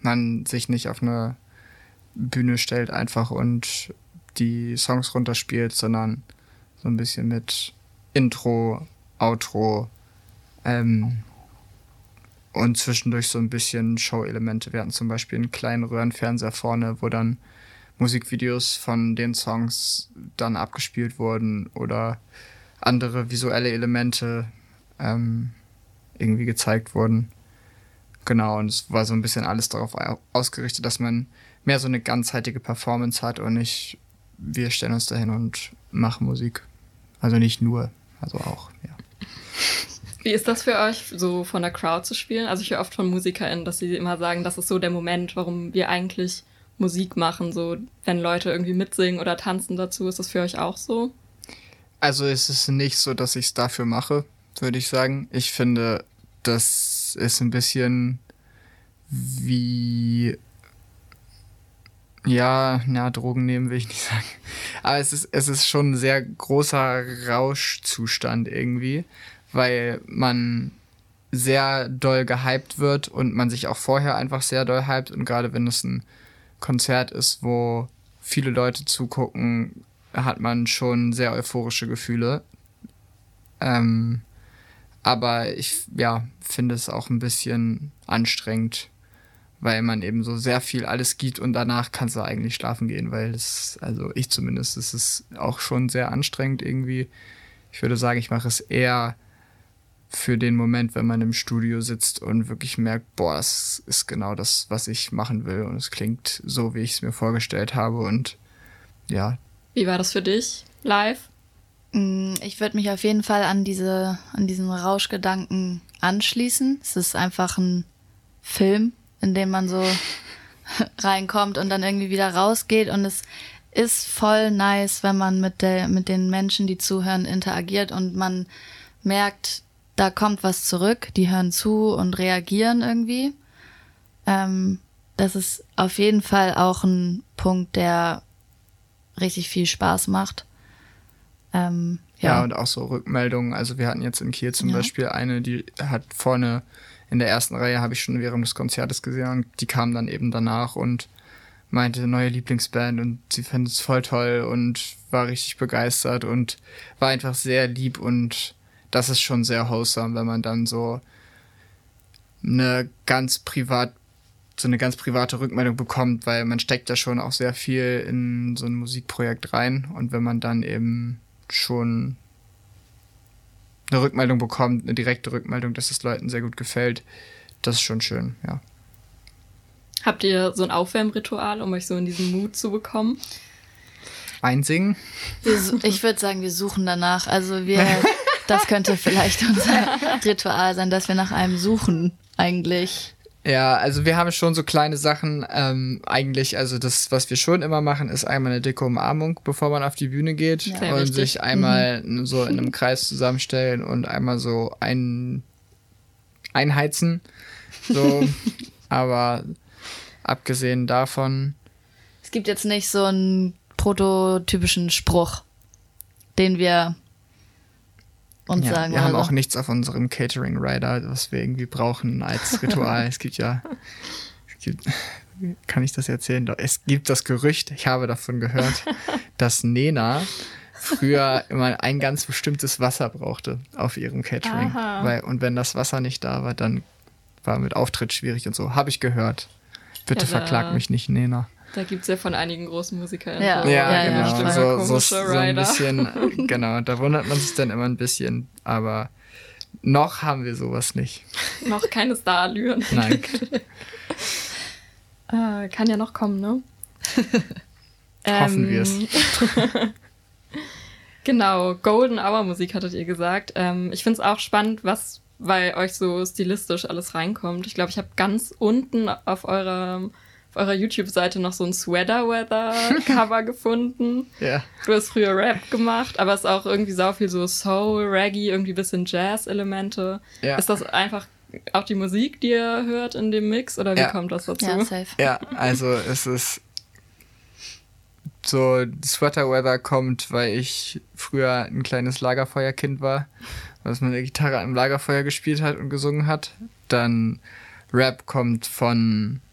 man sich nicht auf eine Bühne stellt einfach und die Songs runterspielt, sondern so ein bisschen mit Intro, Outro und zwischendurch so ein bisschen Show-Elemente. Wir hatten zum Beispiel einen kleinen Röhrenfernseher vorne, wo dann Musikvideos von den Songs dann abgespielt wurden oder andere visuelle Elemente irgendwie gezeigt wurden. Genau, und es war so ein bisschen alles darauf ausgerichtet, dass man mehr so eine ganzheitliche Performance hat und nicht, wir stellen uns dahin und machen Musik. Also nicht nur, also auch, ja. Wie ist das für euch, so von der Crowd zu spielen? Also ich höre oft von MusikerInnen, dass sie immer sagen, das ist so der Moment, warum wir eigentlich Musik machen, so wenn Leute irgendwie mitsingen oder tanzen dazu. Ist das für euch auch so? Also es ist nicht so, dass ich es dafür mache, würde ich sagen. Ich finde, das ist ein bisschen wie, ja, Drogen nehmen will ich nicht sagen. Aber es ist schon ein sehr großer Rauschzustand irgendwie, weil man sehr doll gehypt wird und man sich auch vorher einfach sehr doll hypt. Und gerade wenn es ein Konzert ist, wo viele Leute zugucken, hat man schon sehr euphorische Gefühle. Aber ich finde es auch ein bisschen anstrengend, weil man eben so sehr viel alles gibt und danach kannst du eigentlich schlafen gehen, weil ich zumindest, es ist auch schon sehr anstrengend irgendwie. Ich würde sagen, ich mache es eher für den Moment, wenn man im Studio sitzt und wirklich merkt, boah, es ist genau das, was ich machen will und es klingt so, wie ich es mir vorgestellt habe und ja. Wie war das für dich live? Ich würde mich auf jeden Fall an diesen Rauschgedanken anschließen. Es ist einfach ein Film, in dem man so reinkommt und dann irgendwie wieder rausgeht und es ist voll nice, wenn man mit den Menschen, die zuhören, interagiert und man merkt, da kommt was zurück, die hören zu und reagieren irgendwie. Das ist auf jeden Fall auch ein Punkt, der richtig viel Spaß macht. Ja, und auch so Rückmeldungen. Also wir hatten jetzt in Kiel zum Beispiel eine, die hat vorne in der ersten Reihe, habe ich schon während des Konzertes gesehen und die kam dann eben danach und meinte, neue Lieblingsband und sie fand es voll toll und war richtig begeistert und war einfach sehr lieb und das ist schon sehr wholesome, wenn man dann so eine ganz private Rückmeldung bekommt, weil man steckt da schon auch sehr viel in so ein Musikprojekt rein und wenn man dann eben schon eine Rückmeldung bekommt, eine direkte Rückmeldung, dass es Leuten sehr gut gefällt, das ist schon schön, ja. Habt ihr so ein Aufwärmritual, um euch so in diesen Mut zu bekommen? Einsingen? Ich würde sagen, wir suchen danach. Also das könnte vielleicht unser Ritual sein, dass wir nach einem suchen, eigentlich. Ja, also wir haben schon so kleine Sachen eigentlich, also das, was wir schon immer machen, ist einmal eine dicke Umarmung, bevor man auf die Bühne geht und sich einmal so in einem Kreis zusammenstellen und einmal so einheizen, so, aber abgesehen davon... Es gibt jetzt nicht so einen prototypischen Spruch, den wir uns sagen. Wir haben auch nichts auf unserem Catering-Rider, was wir irgendwie brauchen als Ritual. Kann ich das erzählen? Es gibt das Gerücht, ich habe davon gehört, dass Nena früher immer ein ganz bestimmtes Wasser brauchte auf ihrem Catering. Und wenn das Wasser nicht da war, dann war mit Auftritt schwierig und so. Habe ich gehört. Bitte verklag mich nicht, Nena. Da gibt es ja von einigen großen Musikern. Genau. So ein bisschen, genau, da wundert man sich dann immer ein bisschen, aber noch haben wir sowas nicht. Noch keine Starallüren. Nein. Kann ja noch kommen, ne? Hoffen wir es. Genau, Golden Hour Musik hattet ihr gesagt. Ich finde es auch spannend, was bei euch so stilistisch alles reinkommt. Ich glaube, ich habe ganz unten auf eurer YouTube-Seite noch so ein Sweater-Weather-Cover gefunden. Ja. Du hast früher Rap gemacht, aber es ist auch irgendwie sau viel so Soul, Reggae, irgendwie ein bisschen Jazz-Elemente. Ja. Ist das einfach auch die Musik, die ihr hört in dem Mix oder wie kommt das dazu? Ja, safe. Ja, also es ist so, Sweater-Weather kommt, weil ich früher ein kleines Lagerfeuerkind war, was mit der Gitarre am Lagerfeuer gespielt hat und gesungen hat. Dann Rap kommt von